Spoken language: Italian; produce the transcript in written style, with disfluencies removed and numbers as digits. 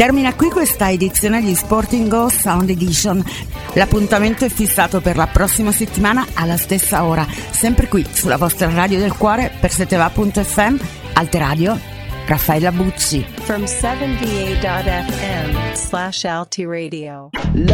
Termina qui questa edizione di Sporting Go Sound Edition. L'appuntamento è fissato per la prossima settimana alla stessa ora, sempre qui sulla vostra radio del cuore per seteva.fm, Alteradio, Raffaella Bucci. From 78.fm/Alti Radio.